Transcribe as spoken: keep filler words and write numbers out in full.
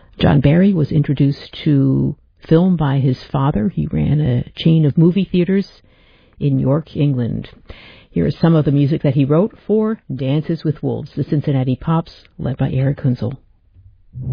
John Barry was introduced to film by his father. He ran a chain of movie theaters in York, England. Here is some of the music that he wrote for Dances with Wolves, the Cincinnati Pops, led by Eric Hünzel.